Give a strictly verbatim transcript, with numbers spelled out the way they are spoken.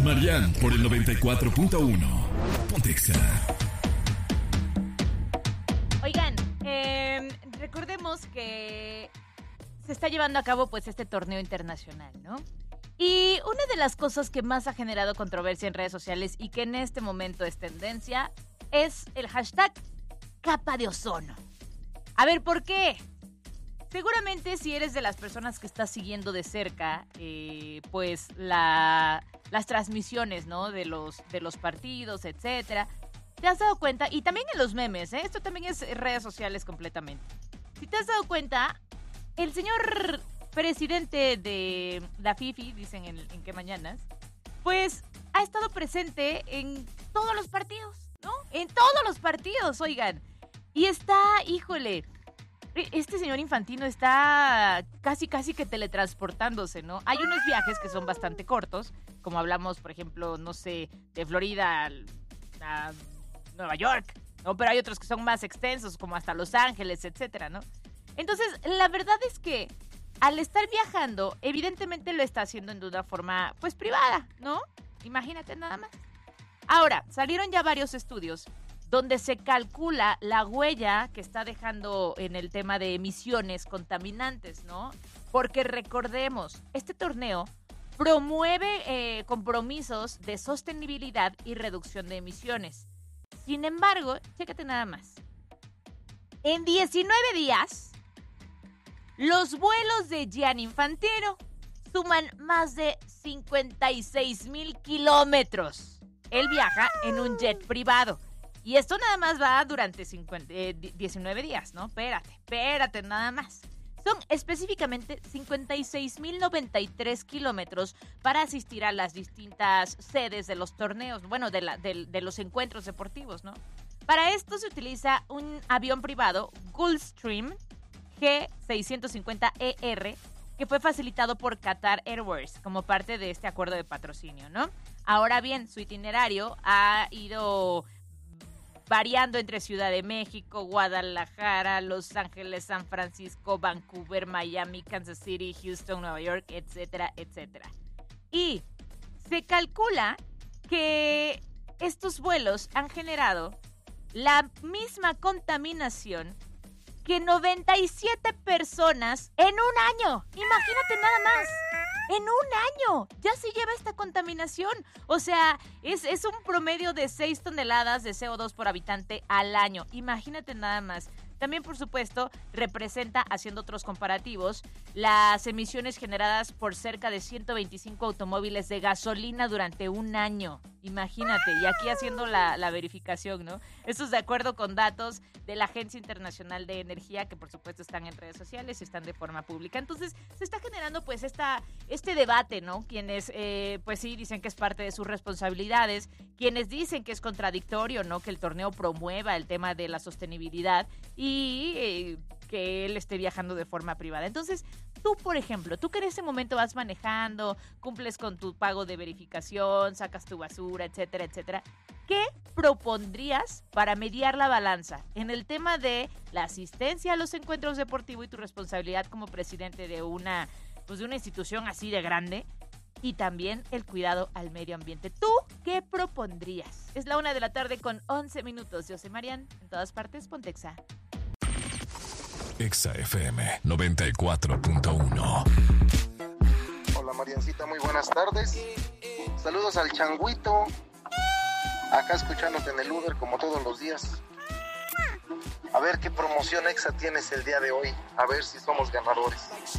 Marian por el noventa y cuatro punto uno. Ponte Exa. Oigan, eh, recordemos que se está llevando a cabo pues este torneo internacional, ¿no? Y una de las cosas que más ha generado controversia en redes sociales y que en este momento es tendencia es el hashtag capa de ozono. A ver, ¿por qué? Seguramente si eres de las personas que estás siguiendo de cerca, eh, pues la, las transmisiones, ¿no? De los, de los partidos, etcétera, te has dado cuenta, y también en los memes, ¿eh? Esto también es redes sociales completamente. Si te has dado cuenta, el señor presidente de la FIFA, dicen en, en qué mañanas, pues ha estado presente en todos los partidos, ¿no? En todos los partidos, oigan. Y está, híjole, este señor Infantino está casi, casi que teletransportándose, ¿no? Hay unos viajes que son bastante cortos, como hablamos, por ejemplo, no sé, de Florida a, a Nueva York, ¿no? Pero hay otros que son más extensos, como hasta Los Ángeles, etcétera, ¿no? Entonces, la verdad es que al estar viajando, evidentemente lo está haciendo de una forma, pues, privada, ¿no? Imagínate nada más. Ahora, salieron ya varios estudios donde se calcula la huella que está dejando en el tema de emisiones contaminantes, ¿no? Porque recordemos, este torneo promueve eh, compromisos de sostenibilidad y reducción de emisiones. Sin embargo, chécate nada más. En diecinueve días, los vuelos de Gianni Infantino suman más de cincuenta y seis mil kilómetros. Él viaja en un jet privado. Y esto nada más va durante cincuenta, eh, diecinueve días, ¿no? Espérate, espérate, nada más. Son específicamente cincuenta y seis mil noventa y tres kilómetros para asistir a las distintas sedes de los torneos, bueno, de, la, de, de los encuentros deportivos, ¿no? Para esto se utiliza un avión privado, Gulfstream G seiscientos cincuenta E R, que fue facilitado por Qatar Airways como parte de este acuerdo de patrocinio, ¿no? Ahora bien, su itinerario ha ido variando entre Ciudad de México, Guadalajara, Los Ángeles, San Francisco, Vancouver, Miami, Kansas City, Houston, Nueva York, etcétera, etcétera. Y se calcula que estos vuelos han generado la misma contaminación que noventa y siete personas en un año. Imagínate nada más. En un año ya se lleva esta contaminación. O sea, es, es un promedio de seis toneladas de C O dos por habitante al año. Imagínate nada más. También, por supuesto, representa, haciendo otros comparativos, las emisiones generadas por cerca de ciento veinticinco automóviles de gasolina durante un año. Imagínate, y aquí haciendo la, la verificación, ¿no? Esto es de acuerdo con datos de la Agencia Internacional de Energía, que por supuesto están en redes sociales y están de forma pública. Entonces, se está generando pues esta, este debate, ¿no? Quienes, eh, pues sí, dicen que es parte de sus responsabilidades, quienes dicen que es contradictorio, ¿no? Que el torneo promueva el tema de la sostenibilidad y eh, que él esté viajando de forma privada. Entonces, tú, por ejemplo, tú que en ese momento vas manejando, cumples con tu pago de verificación, sacas tu basura, etcétera, etcétera, ¿qué propondrías para mediar la balanza en el tema de la asistencia a los encuentros deportivos y tu responsabilidad como presidente de una, pues de una institución así de grande? Y también el cuidado al medio ambiente. ¿Tú qué propondrías? Es la una de la tarde con once minutos. Yo soy Marian, en todas partes, Ponte Exa. Exa F M noventa y cuatro punto uno. Hola Mariancita, muy buenas tardes. Saludos al Changuito. Acá escuchándote en el Uber como todos los días. A ver qué promoción Exa tienes el día de hoy. A ver si somos ganadores.